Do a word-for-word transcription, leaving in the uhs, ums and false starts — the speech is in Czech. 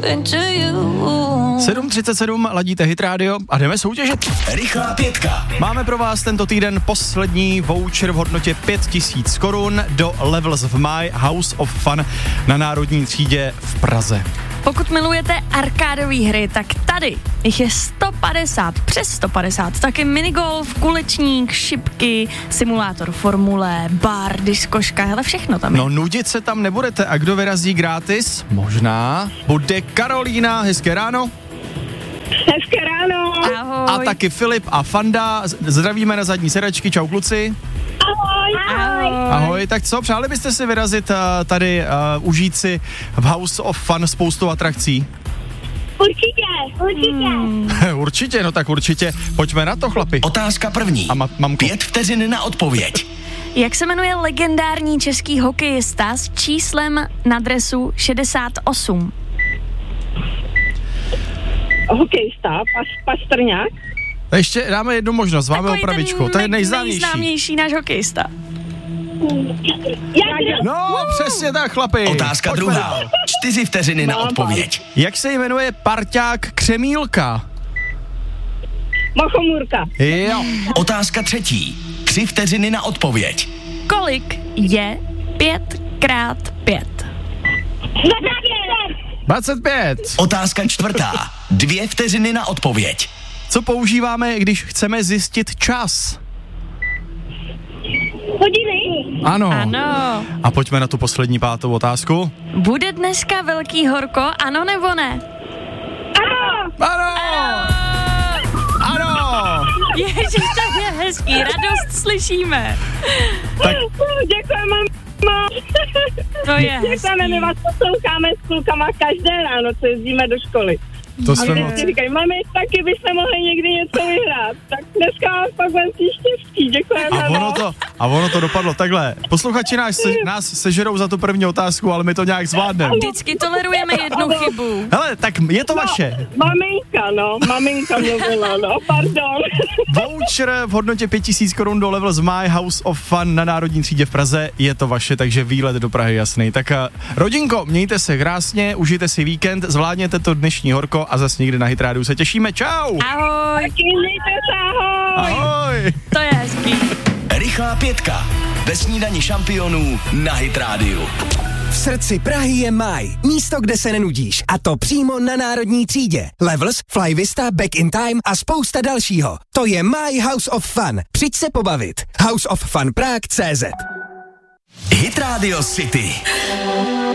sedm třicet sedm, ladíte Hit Radio a jdeme soutěžit. Rychlá pětka. Máme pro vás tento týden poslední voucher v hodnotě pět tisíc korun do Levels v My House of Fun na Národní třídě v Praze. Pokud milujete arkádové hry, tak tady jich je sto padesát, přes sto padesát. Taky minigolf, kulečník, šipky, simulátor formule, bar, diskoška, hele, všechno tam je. No nudit se tam nebudete a kdo vyrazí gratis? Možná bude Karolína, hezké ráno. Hezké ráno. Ahoj. A taky Filip a Fanda, zdravíme na zadní sedačky, čau kluci. Ahoj. Ahoj. Ahoj, tak co, přáli byste si vyrazit uh, tady, uh, užít si v House of Fun spoustu atrakcí? Určitě, určitě. Hmm. Určitě, no tak určitě, pojďme na to, chlapi. Otázka první. A ma- mamko. Pět vteřin na odpověď. Jak se jmenuje legendární český hokejista s číslem na dresu šedesát osm? Hokejista, pas, Pastrňák. Ještě dáme jednu možnost, máme Takový opravičku, ten to je nej- nejznámější. nejznámější náš hokejista. Jak No, přesně tak, chlapi. Otázka Pojďme druhá. dál. Čtyři vteřiny na odpověď. Jak se jmenuje parťák Křemílka? Machomůrka. Jo. Otázka třetí. Tři vteřiny na odpověď. Kolik je pět krát pět? dvacet pět. Otázka čtvrtá. Dvě vteřiny na odpověď. Co používáme, když chceme zjistit čas? Hodiny. Ano. Ano. A pojďme na tu poslední pátou otázku. Bude dneska velký horko, ano nebo ne? Ano. Ano! Ano! Ježiš, to je hezký, radost slyšíme. Tak Děkujeme, mamo. To je hezký. Děkujeme, my vás posloucháme s klukama každé ráno, co jezdíme do školy. to A jsme moc. vždycky říkají, mami, taky bychom mohli někdy něco vyhrát. Tak dneska vám pak budeme štěstí. Děkujeme. A ono to, a ono to dopadlo takhle. Posluchači nás, se, nás sežerou za tu první otázku, ale my to nějak zvládneme. Vždycky tolerujeme jednu chybu. Hele, tak je to vaše. Maminka, no, maminka mluvila, no, pardon. Voucher v hodnotě pět tisíc korun do Levels My House of Fun na Národní třídě v Praze, je to vaše, takže výlet do Prahy jasný. Tak rodinko, mějte se krásně, užijte si víkend, zvládněte to dnešní horko a zase někdy na Hit Radio se těšíme. Čau! Ahoj, Taky mějte se, ahoj. Ahoj! to je hezký. Rychlá pětka. Ve snídani šampionů na Hit Radio. V srdci Prahy je Maj. Místo, kde se nenudíš. A to přímo na Národní třídě. Levels, Flyvista, Back in Time a spousta dalšího. To je My House of Fun. Přijď se pobavit. House of Fun Prague tečka cé zet. Hit Radio City.